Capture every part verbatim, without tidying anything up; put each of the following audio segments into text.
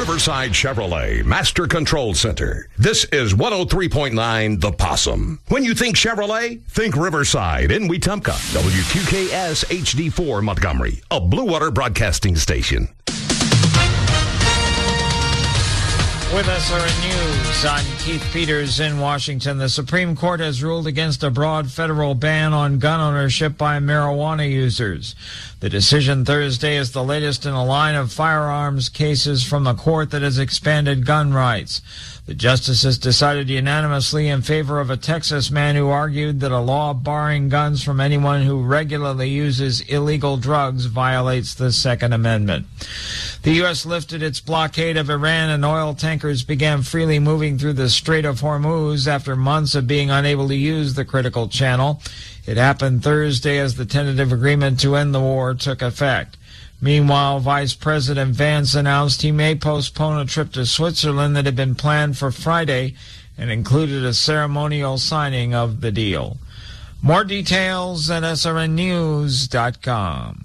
Riverside Chevrolet Master Control Center. This is one oh three point nine The Possum. When you think Chevrolet, think Riverside in Wetumpka. W Q K S H D four Montgomery, a Blue Water Broadcasting station. With S R N News, I'm Keith Peters in Washington. The Supreme Court has ruled against a broad federal ban on gun ownership by marijuana users. The decision Thursday is the latest in a line of firearms cases from the court that has expanded gun rights. The justices decided unanimously in favor of a Texas man who argued that a law barring guns from anyone who regularly uses illegal drugs violates the Second Amendment. The U S lifted its blockade of Iran and oil tankers began freely moving through the Strait of Hormuz after months of being unable to use the critical channel. It happened Thursday as the tentative agreement to end the war took effect. Meanwhile, Vice President Vance announced he may postpone a trip to Switzerland that had been planned for Friday and included a ceremonial signing of the deal. More details at S R N news dot com.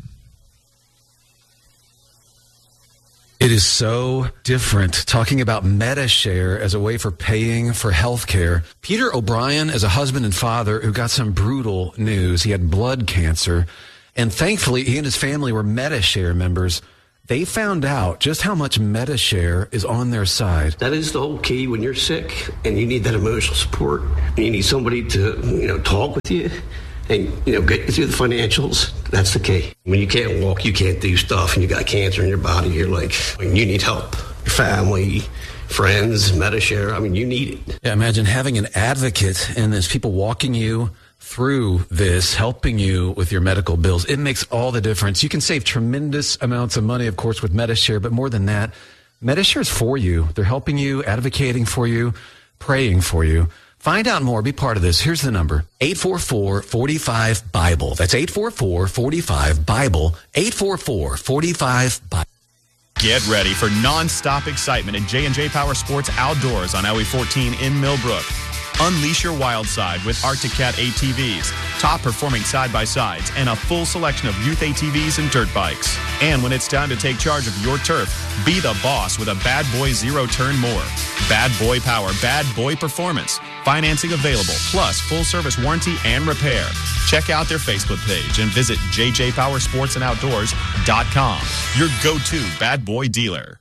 It is so different talking about MediShare as a way for paying for health care. Peter O'Brien is a husband and father who got some brutal news. He had blood cancer, and thankfully he and his family were MediShare members. They found out just how much MediShare is on their side. That is the whole key when you're sick and you need that emotional support. You need somebody to, you know, talk with you and, you know, get you through the financials. That's the key. When you can't walk, you can't do stuff, and you got cancer in your body, you're like, you need help. Your family, friends, MediShare, I mean, you need it. Yeah, imagine having an advocate and there's people walking you through this, helping you with your medical bills. It makes all the difference. You can save tremendous amounts of money, of course, with MediShare, but more than that, MediShare is for you. They're helping you, advocating for you, praying for you. Find out more. Be part of this. Here's the number. eight four four, four five, BIBLE. That's eight four four, four five, BIBLE. eight four four, four five, BIBLE. Get ready for non-stop excitement at J and J Power Sports Outdoors on Highway fourteen in Millbrook. Unleash your wild side with Arctic Cat A T Vs, top-performing side-by-sides, and a full selection of youth A T Vs and dirt bikes. And when it's time to take charge of your turf, be the boss with a Bad Boy Zero Turn Mower. Bad Boy Power, Bad Boy Performance. Financing available, plus full-service warranty and repair. Check out their Facebook page and visit j j power sports and outdoors dot com, your go-to Bad Boy dealer.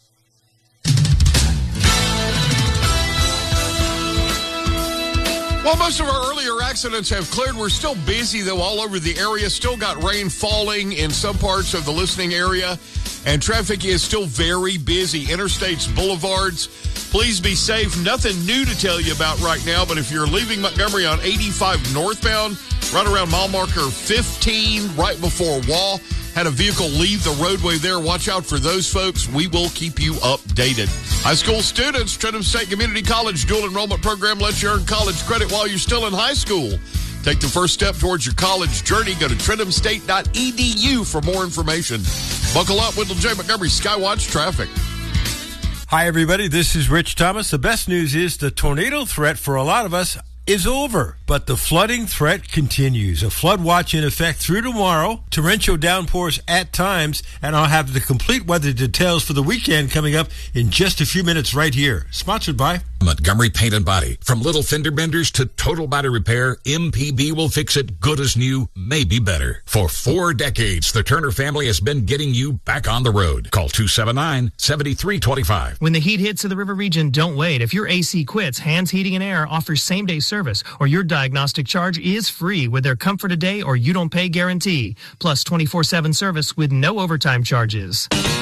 Well, most of our earlier accidents have cleared. We're still busy, though, all over the area. Still got rain falling in some parts of the listening area, and traffic is still very busy. Interstates, boulevards, please be safe. Nothing new to tell you about right now, but if you're leaving Montgomery on eighty-five northbound, right around mile marker fifteen, right before Wall, had a vehicle leave the roadway there. Watch out for those folks. We will keep you updated. High school students, Trentham State Community College dual enrollment program lets you earn college credit while you're still in high school. Take the first step towards your college journey. Go to trentham state dot e d u for more information. Buckle up, Wendell J. Montgomery Skywatch Traffic. Hi, everybody. This is Rich Thomas. The best news is the tornado threat for a lot of us is over, but the flooding threat continues. A flood watch in effect through tomorrow, torrential downpours at times, and I'll have the complete weather details for the weekend coming up in just a few minutes right here. Sponsored by Montgomery Paint and Body. From little fender benders to total body repair, M P B will fix it good as new, maybe better. For four decades, the Turner family has been getting you back on the road. Call two seven nine, seven three two five. When the heat hits to the river region, don't wait. If your A C quits, Hands Heating and Air offers same-day service, or your diagnostic charge is free with their Comfort a Day or You Don't Pay guarantee, plus twenty-four seven service with no overtime charges.